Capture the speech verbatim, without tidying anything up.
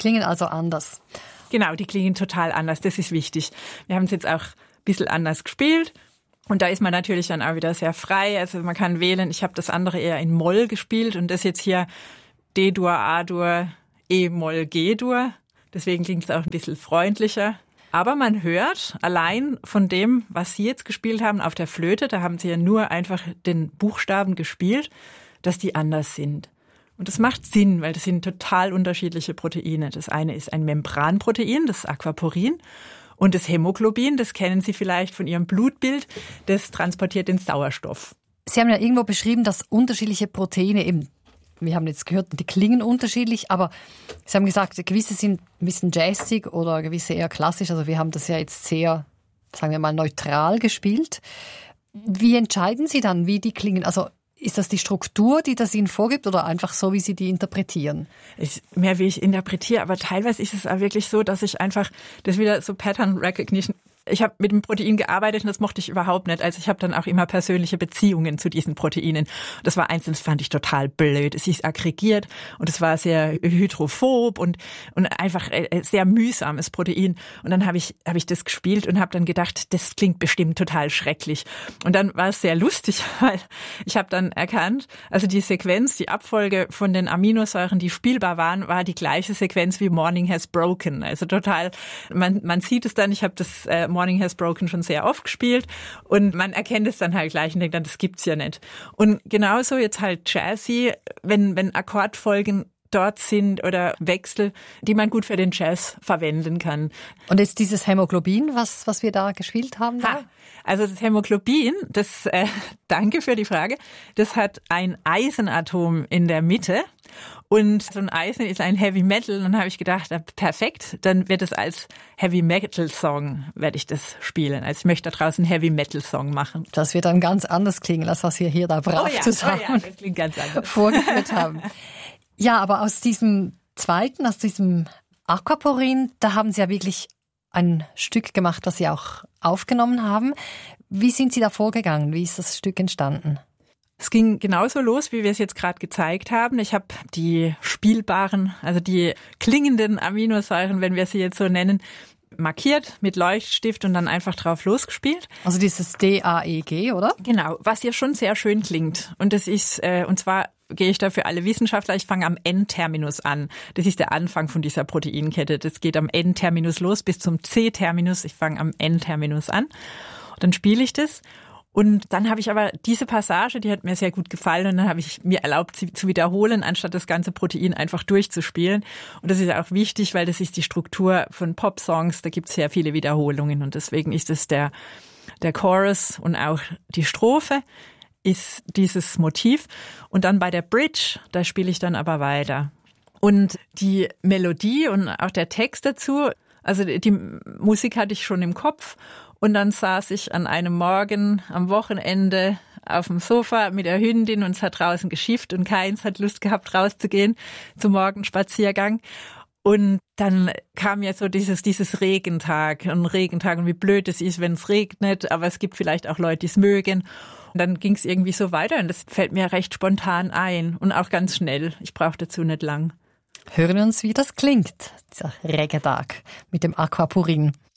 klingen also anders. Genau, die klingen total anders, das ist wichtig. Wir haben es jetzt auch ein bisschen anders gespielt. Und da ist man natürlich dann auch wieder sehr frei. Also man kann wählen, ich habe das andere eher in Moll gespielt und das jetzt hier D-Dur, A-Dur, E-Moll, G-Dur. Deswegen klingt es auch ein bisschen freundlicher. Aber man hört allein von dem, was Sie jetzt gespielt haben auf der Flöte, da haben Sie ja nur einfach den Buchstaben gespielt, dass die anders sind. Und das macht Sinn, weil das sind total unterschiedliche Proteine. Das eine ist ein Membranprotein, das Aquaporin. Und das Hämoglobin, das kennen Sie vielleicht von Ihrem Blutbild, das transportiert den Sauerstoff. Sie haben ja irgendwo beschrieben, dass unterschiedliche Proteine eben, wir haben jetzt gehört, die klingen unterschiedlich, aber Sie haben gesagt, gewisse sind ein bisschen jazzig oder gewisse eher klassisch. Also wir haben das ja jetzt sehr, sagen wir mal, neutral gespielt. Wie entscheiden Sie dann, wie die klingen? Also ist das die Struktur, die das Ihnen vorgibt oder einfach so, wie Sie die interpretieren? Ich, mehr wie ich interpretiere, aber teilweise ist es auch wirklich so, dass ich einfach, das wieder so Pattern Recognition, ich habe mit dem Protein gearbeitet und das mochte ich überhaupt nicht. Also ich habe dann auch immer persönliche Beziehungen zu diesen Proteinen. Das war eins, das fand ich total blöd. Es ist aggregiert und es war sehr hydrophob und und einfach sehr mühsames Protein. Und dann habe ich habe ich das gespielt und habe dann gedacht, das klingt bestimmt total schrecklich. Und dann war es sehr lustig, weil ich habe dann erkannt, also die Sequenz, die Abfolge von den Aminosäuren, die spielbar waren, war die gleiche Sequenz wie Morning Has Broken. Also total, man man sieht es dann, ich habe das äh, Morning Has Broken schon sehr oft gespielt und man erkennt es dann halt gleich und denkt dann, das gibt's ja nicht. Und genauso jetzt halt Jazzy, wenn, wenn Akkordfolgen dort sind oder Wechsel, die man gut für den Jazz verwenden kann. Und jetzt dieses Hämoglobin, was, was wir da gespielt haben? Da? Ha, also das Hämoglobin, das, äh, danke für die Frage, das hat ein Eisenatom in der Mitte. Und so ein Eisen ist ein Heavy Metal. Und dann habe ich gedacht, na, perfekt, dann wird es als Heavy Metal Song, werde ich das spielen. Also ich möchte da draußen einen Heavy Metal Song machen. Das wird dann ganz anders klingen, als was wir hier da brav oh ja, zusammen oh ja, das klingt ganz anders. vorgeführt haben. Ja, aber aus diesem zweiten, aus diesem Aquaporin, da haben Sie ja wirklich ein Stück gemacht, das Sie auch aufgenommen haben. Wie sind Sie da vorgegangen? Wie ist das Stück entstanden? Es ging genauso los, wie wir es jetzt gerade gezeigt haben. Ich habe die spielbaren, also die klingenden Aminosäuren, wenn wir sie jetzt so nennen, markiert mit Leuchtstift und dann einfach drauf losgespielt. Also dieses D A E G, oder? Genau, was ja schon sehr schön klingt. Und das ist, äh, und zwar gehe ich da für alle Wissenschaftler, ich fange am N-Terminus an. Das ist der Anfang von dieser Proteinkette. Das geht am N-Terminus los bis zum C-Terminus. Ich fange am N-Terminus an. Und dann spiele ich das. Und dann habe ich aber diese Passage, die hat mir sehr gut gefallen und dann habe ich mir erlaubt, sie zu wiederholen, anstatt das ganze Protein einfach durchzuspielen. Und das ist auch wichtig, weil das ist die Struktur von Pop-Songs, da gibt es sehr viele Wiederholungen und deswegen ist es der, der Chorus und auch die Strophe ist dieses Motiv. Und dann bei der Bridge, da spiele ich dann aber weiter. Und die Melodie und auch der Text dazu, also die Musik hatte ich schon im Kopf. Und dann saß ich an einem Morgen am Wochenende auf dem Sofa mit der Hündin und es hat draußen geschifft und keins hat Lust gehabt, rauszugehen zum Morgenspaziergang. Und dann kam ja so dieses, dieses Regentag, ein Regentag und wie blöd es ist, wenn es regnet, aber es gibt vielleicht auch Leute, die es mögen. Und dann ging es irgendwie so weiter und das fällt mir recht spontan ein und auch ganz schnell. Ich brauche dazu nicht lang. Hören wir uns, wie das klingt, dieser Regentag mit dem Aquaporin.